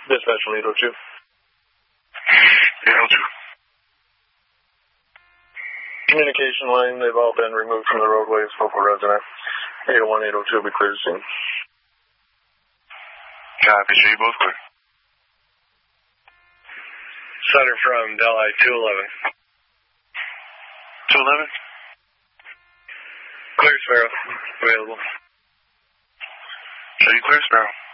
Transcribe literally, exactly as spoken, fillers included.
Dispatch from eight oh two. eight oh two. Communication line, they've all been removed from the roadways. Local resident. eight oh one, eight oh two will be clear soon. Copy, show you both clear. Center from Delhi two eleven. two eleven? Clear Sparrow. Available. Show you clear, Sparrow.